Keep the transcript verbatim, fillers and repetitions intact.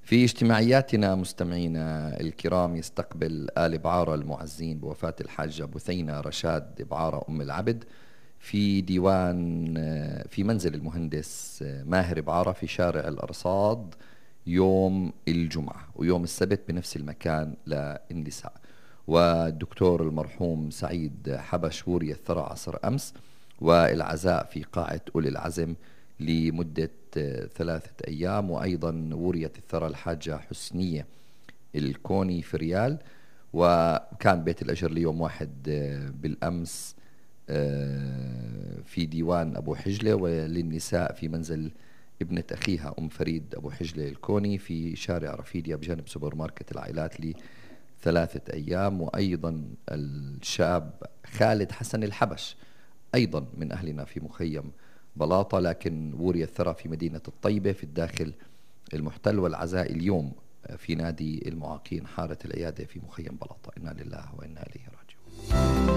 في اجتماعياتنا مستمعينا الكرام يستقبل آل بعارة المعزين بوفاة الحاجة بثينة رشاد بعارة أم العبد في ديوان في منزل المهندس ماهر بعارة في شارع الأرصاد يوم الجمعة ويوم السبت بنفس المكان للنساء. والدكتور المرحوم سعيد حبش وري الثرى عصر أمس، والعزاء في قاعة أولي العزم لمدة ثلاثة أيام. وأيضا وريت الثرى الحاجة حسنية الكوني في ريال، وكان بيت الأجر ليوم واحد بالأمس في ديوان أبو حجلة، وللنساء في منزل ابنة أخيها أم فريد أبو حجلة الكوني في شارع رفيديا بجانب سوبر ماركت العائلات لثلاثة أيام. وأيضا الشاب خالد حسن الحبش أيضا من أهلنا في مخيم بلاطة، لكن وري الثرى في مدينة الطيبة في الداخل المحتل، والعزاء اليوم في نادي المعاقين حارة العيادة في مخيم بلاطة. إنا لله وإنا إليه راجعون.